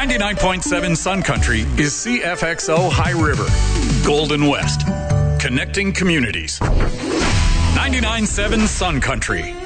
99.7 Sun Country is CFXO High River, Golden West, connecting communities. 99.7 Sun Country.